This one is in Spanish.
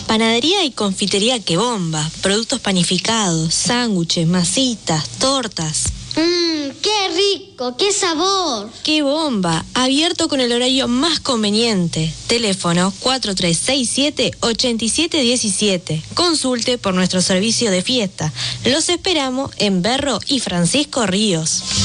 Panadería y confitería Que Bomba, productos panificados, sándwiches, masitas, tortas. ¡Qué rico! ¡Qué sabor! ¡Qué Bomba! Abierto con el horario más conveniente. Teléfono 4367-8717. Consulte por nuestro servicio de fiesta. Los esperamos en Berro y Francisco Ríos.